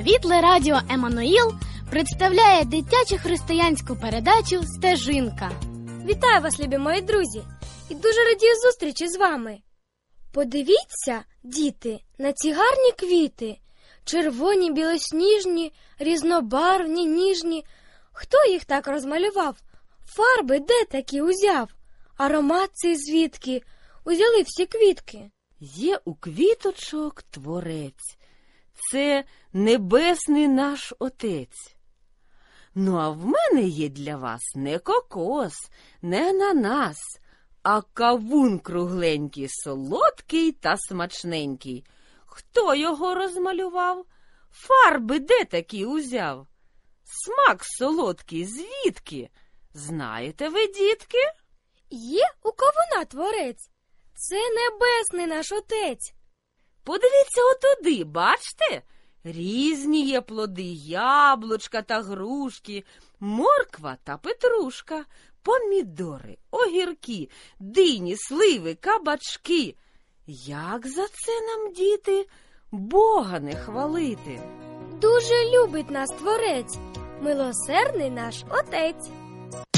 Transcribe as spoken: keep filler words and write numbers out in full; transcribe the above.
Світле радіо Еммануїл представляє дитячо-християнську передачу «Стежинка». Вітаю вас, любі мої друзі, і дуже радію зустрічі з вами. Подивіться, діти, на ці гарні квіти. Червоні, білосніжні, різнобарвні, ніжні. Хто їх так розмалював? Фарби де такі узяв? Аромат цей звідки? Узяли всі квітки. Є у квіточок творець. Це небесний наш Отець. Ну, а в мене є для вас не кокос, не ананас, а кавун кругленький, солодкий та смачненький. Хто його розмалював? Фарби де такі узяв? Смак солодкий звідки? Знаєте ви, дітки? Є у кавуна творець. Це небесний наш Отець. Подивіться отуди, бачите? Різні є плоди, яблучка та грушки, морква та петрушка, помідори, огірки, дині, сливи, кабачки. Як за це нам, діти, Бога не хвалити? Дуже любить нас Творець, милосердний наш Отець.